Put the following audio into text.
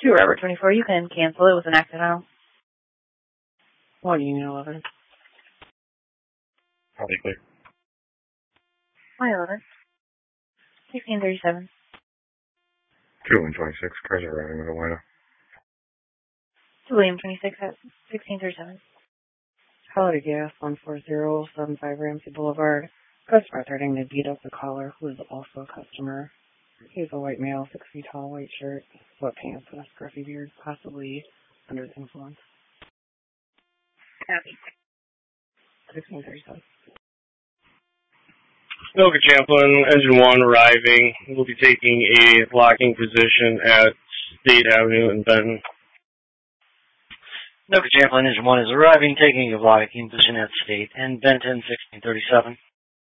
To Robert 24, you can cancel it with an accidental. What email, 11? Probably clear. Hi, 11. 1637. 226, cars are arriving with Atlanta. To William 26 at 1637. Holiday Gas, 14075 Ramsey Boulevard. Customer threatening to beat up the caller, who is also a customer. He's a white male, 6 feet tall, white shirt, sweatpants, and a scruffy beard, possibly under the influence. Copy. 1637. Milka Champlin, Engine 1 arriving. We'll be taking a locking position at State Avenue in Benton. Milka Champlin, Engine 1 is arriving, taking a locking position at State and Benton, 1637.